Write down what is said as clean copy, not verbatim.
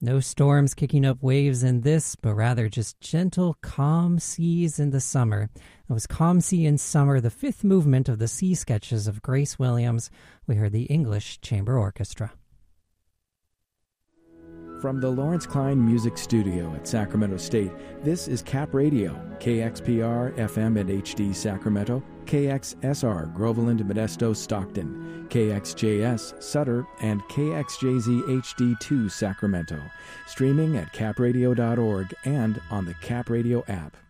No storms kicking up waves in this, but rather just gentle, calm seas in the summer. It was Calm Sea in Summer, the fifth movement of the Sea Sketches of Grace Williams. We heard the English Chamber Orchestra. From the Lawrence Klein Music Studio at Sacramento State, this is Cap Radio, KXPR FM and HD Sacramento, KXSR Groveland, Modesto, Stockton, KXJS Sutter, and KXJZ HD2 Sacramento. Streaming at capradio.org and on the Cap Radio app.